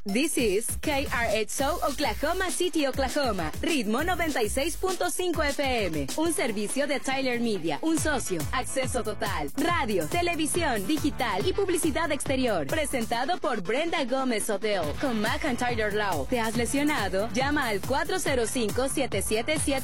This is KRXO Oklahoma City, Oklahoma. Ritmo 96.5 FM. Un servicio de Tyler Media. Un socio. Acceso total. Radio, televisión, digital y publicidad exterior. Presentado por Brenda Gómez Hotel. Con Mac and Tyler Law. ¿Te has lesionado? Llama al 405-777